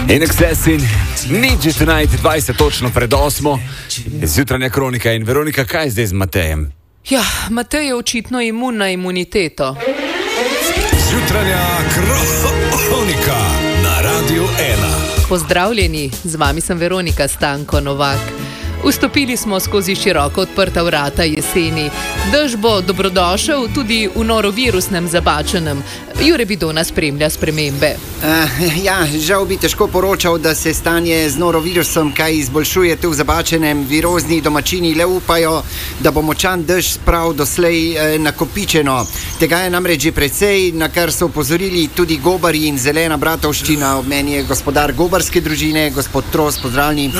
In Accessin, Ninja Tonight, 20 točno pred 8. Zjutranja kronika in Veronika, kaj je zdaj z Matejem? Ja, Matej je očitno imun na imuniteto. Zjutranja kronika na Radiu 1. Pozdravljeni, z vami sem Veronika Stanko Novak. Vstopili smo skozi široko odprta vrata jeseni. Dež bo dobrodošel tudi v norovirusnem Zabačenem. Jure Bidona spremlja spremembe. Žal bi težko poročal, da se stanje z norovirusom kaj izboljšuje tu v Zabačenem. Virozni domačini le upajo, da bo močan dež sprav doslej nakopičeno. Tega je namreč že precej, na kar so upozorili tudi gobarji in zelena bratovščina. Ob meni je gospodar gobarske družine, gospod Tros, pozdravljeni.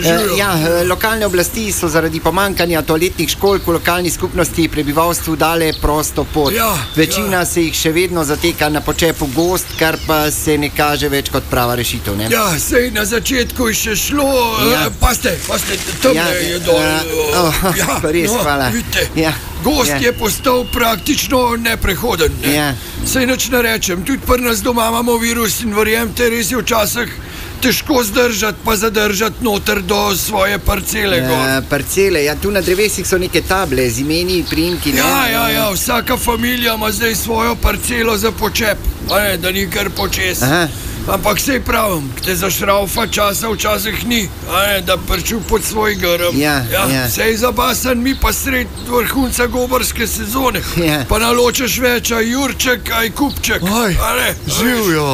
Lokalne oblasti so zaradi pomankanja toaletnih školjk v lokalni skupnosti prebivalstvu dale prosto pot. Večina se jih še vedno zateka na počepu gozd, kar pa se ne kaže več kot prava rešitev, ne? Ja, sej na začetku je še šlo, paste, temne je dol. Res, hvala. Vidite, gozd je postal praktično neprehoden, ne? Sej nič ne rečem, tudi pri nas doma imamo virus in verjemte, res je včasih težko zdržati pa zadržati noter do svoje parcele. Parcele, tu na drevesih so neke table z imeni, priimki. Vsaka familija ima zdaj svojo parcelo za počep, da ni kar počes. Ampak sej pravim, te zašraufa časa včasih ni, da prču pod svoj grm. Sej zabasan mi pa sred vrhunca gobarske sezone. Pa naločeš več, aj Jurček, aj Kupček. Živjo.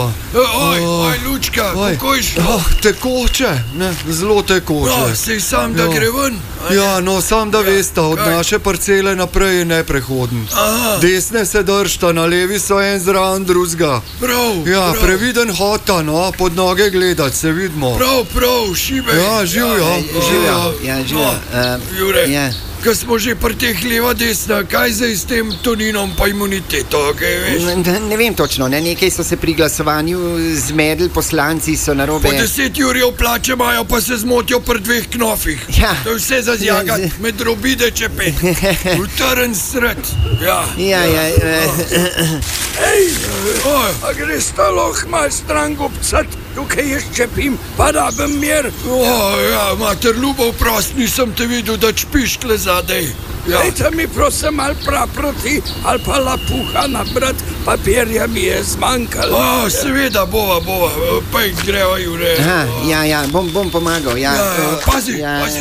Aj Lučka, kako je šlo? Tekoče, zelo tekoče. Sej sam, da gre ven. Sam da veste, od naše parcele naprej je neprehoden. Desne se držta, na levi so en zraven drugega. Prav. Previden hota, pod noge gledati, se vidimo. Prav, šibe. Živjo. Jure, ko smo že pri teh leva desna, kaj zdaj s tem toninom pa imuniteto, kaj veš? Ne vem točno, nekaj so se pri glasovanju zmedli, poslanci so narobe. Po 10 jurjev plače imajo, pa se zmotijo pri 2 knofih. To je vse za zjagat, med robide čepet. V trn sred. A greš ta loh mal stran gobcat, tukaj jaz čepim, pa rabim mir. Mater Ljubov, prost, nisem te videl, da čpiš tle zadej. Dajte mi prosim mal proti, ali pa lapuha nabrat, papirja mi je zmanjkalo. Seveda, bova, pa greva, Jure. Bom pomagal, Pazi.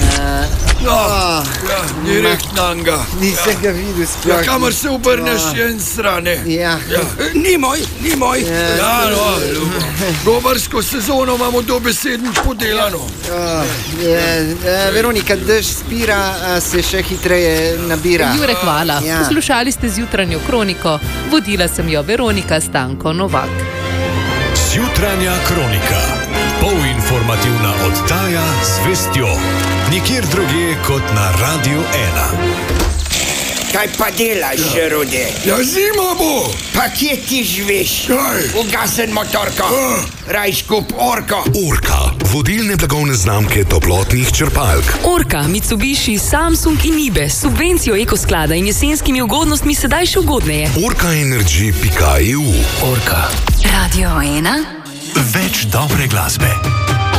Direkt nanga. Nisem ga videl sploh. Kamor se obrneš, je en strane. Ni moj. Gobarsko sezono imamo dobesedno podelano. Veronika, dež spira, se še hitreje nabira. Jure, hvala. Poslušali ste zjutranjo kroniko. Vodila sem jo Veronika Stanko Novak. Zjutranja kronika. Polinformativna oddaja z vestjo. Nikjer drugje kot na Radiu 1. Kaj pa delaš, Rode? Zima bo. Pa kje ti živiš? Ugasen motorko. Rajš kup Orko. Orka, vodilne blagovne znamke toplotnih črpalk. Orka, Mitsubishi, Samsung in Nibe, subvencijo ekosklada in jesenskimi ugodnostmi sedaj še ugodneje. Orkaenergy.eu. Orka. Radio 1. Več dobre glasbe.